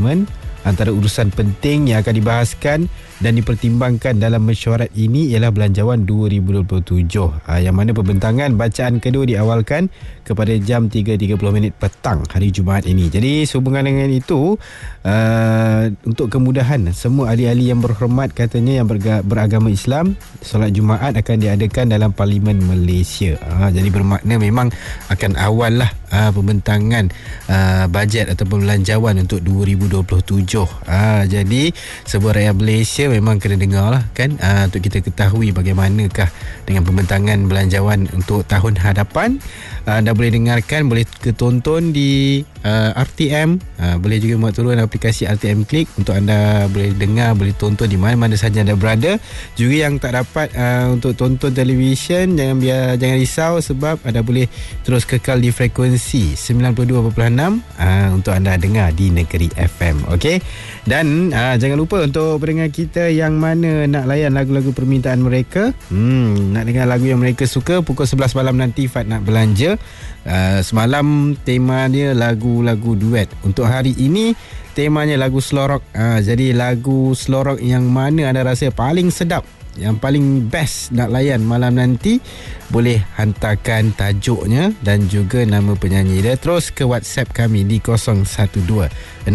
Parlimen. Antara urusan penting yang akan dibahaskan dan dipertimbangkan dalam mesyuarat ini ialah Belanjawan 2027, yang mana pembentangan bacaan kedua diawalkan kepada jam 3.30 petang hari Jumaat ini. Jadi sehubungan dengan itu, untuk kemudahan semua ahli-ahli yang berhormat, katanya yang beragama Islam, solat Jumaat akan diadakan dalam Parlimen Malaysia. Jadi bermakna memang akan awal lah pembentangan bajet ataupun belanjawan untuk 2027. Jadi sebuah rakyat Malaysia memang kena dengar lah kan, untuk kita ketahui bagaimanakah dengan pembentangan belanjawan untuk tahun hadapan. Anda boleh dengarkan, boleh tonton di RTM, boleh juga buat turun aplikasi RTM Click untuk anda boleh dengar, boleh tonton di mana-mana saja anda berada. Juga yang tak dapat untuk tonton televisyen, jangan risau, sebab anda boleh terus kekal di frekuensi 92.6 untuk anda dengar di Negeri FM. Okey. Dan jangan lupa untuk pendengar kita yang mana nak layan lagu-lagu permintaan mereka, nak dengar lagu yang mereka suka, pukul 11 malam nanti Fat nak belanja. Semalam tema dia lagu-lagu duet. Untuk hari ini temanya lagu slow rock. Jadi lagu slow rock yang mana anda rasa paling sedap, yang paling best nak layan malam nanti, boleh hantarkan tajuknya dan juga nama penyanyi dia terus ke WhatsApp kami di 012-603-0603.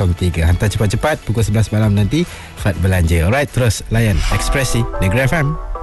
Hantar cepat-cepat, pukul 11 malam nanti Fat belanja. Alright, terus layan Ekspresi Negeri FM.